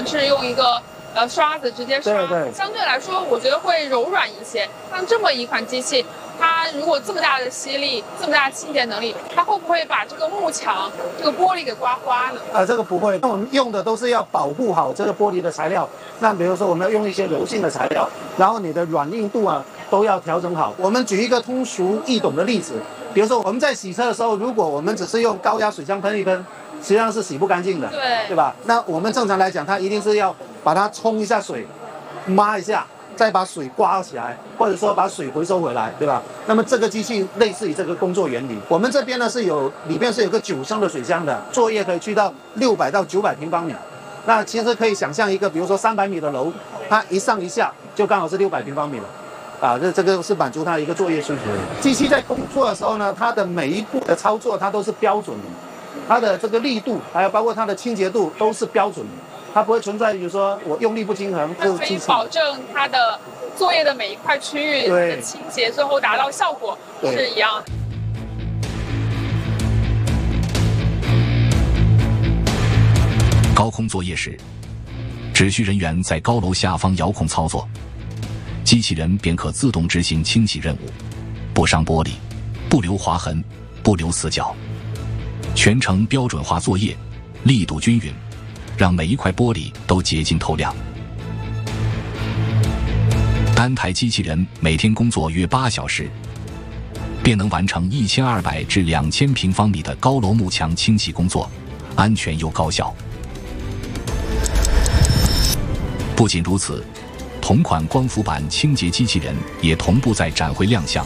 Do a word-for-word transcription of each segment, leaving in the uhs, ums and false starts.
是用一个呃刷子直接刷， 对对， 相对来说我觉得会柔软一些。像这么一款机器，它如果这么大的吸力，这么大的清洁能力，它会不会把这个幕墙、这个玻璃给刮花呢？ 啊，这个不会，那我们用的都是要保护好这个玻璃的材料。那比如说我们要用一些柔性的材料，然后你的软硬度啊都要调整好。我们举一个通俗易懂的例子，比如说我们在洗车的时候，如果我们只是用高压水枪喷一喷，实际上是洗不干净的， 对， 对吧？那我们正常来讲，它一定是要把它冲一下水，抹一下，再把水刮起来，或者说把水回收回来，对吧？那么这个机器类似于这个工作原理。我们这边呢是有里面是有个九升的水箱的，作业可以去到六百到九百平方米。那其实可以想象一个，比如说三百米的楼，它一上一下就刚好是六百平方米了。啊，这这个是满足它的一个作业需求。机器在工作的时候呢，它的每一步的操作它都是标准的，它的这个力度，还有包括它的清洁度都是标准的，它不会存在比如说我用力不均衡， 它可以保证它的作业的每一块区域的清洁，最后达到效果是一样的。 高空作业时，只需人员在高楼下方遥控操作，机器人便可自动执行清洗任务，不伤玻璃，不留划痕，不留死角，全程标准化作业，力度均匀，让每一块玻璃都洁净透亮。单台机器人每天工作约八小时，便能完成一千二百至两千平方米的高楼幕墙清洗工作，安全又高效。不仅如此，同款光伏板清洁机器人也同步在展会亮相。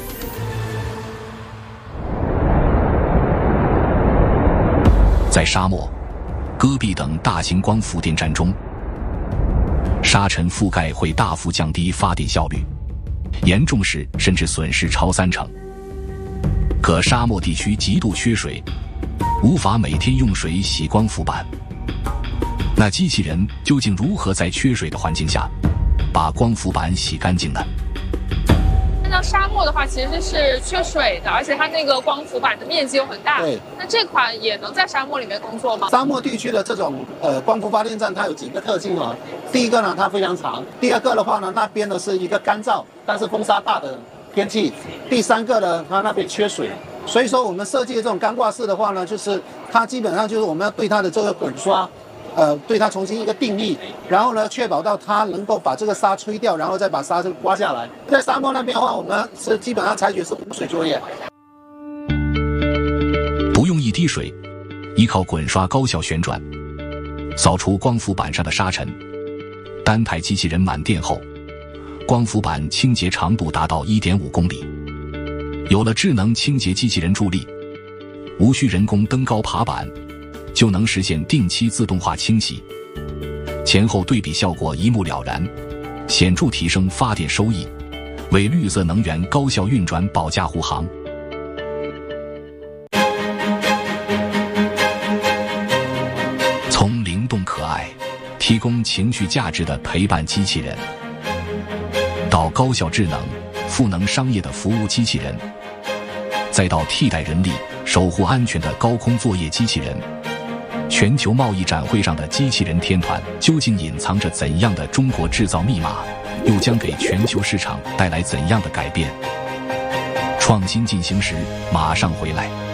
在沙漠、戈壁等大型光伏电站中，沙尘覆盖会大幅降低发电效率，严重时甚至损失超三成。可沙漠地区极度缺水，无法每天用水洗光伏板。那机器人究竟如何在缺水的环境下把光伏板洗干净呢？ 像沙漠的话，其实是缺水的，而且它那个光伏板的面积又很大。 对， 那这款也能在沙漠里面工作吗？ 沙漠地区的这种呃光伏发电站，它有几个特性啊。第一个呢，它非常长；第二个的话呢，那边呢是一个干燥但是风沙大的天气；第三个呢，它那边缺水。所以说，我们设计的这种干挂式的话呢，就是它基本上就是我们要对它的这个滚刷。呃，对它重新一个定义，然后呢，确保到它能够把这个沙吹掉，然后再把沙这个刮下来。在沙漠那边的话，我们是基本上采取是无水作业， 不用一滴水，依靠滚刷高效旋转，扫除光伏板上的沙尘。单台机器人满电后，光伏板清洁长度达到 一点五公里。有了智能清洁机器人助力，无需人工登高爬板，就能实现定期自动化清洗，前后对比效果一目了然，显著提升发电收益，为绿色能源高效运转保驾护航。从灵动可爱、提供情绪价值的陪伴机器人，到高效智能、赋能商业的服务机器人，再到替代人力、守护安全的高空作业机器人，全球贸易展会上的机器人天团究竟隐藏着怎样的中国制造密码，又将给全球市场带来怎样的改变？创新进行时，马上回来。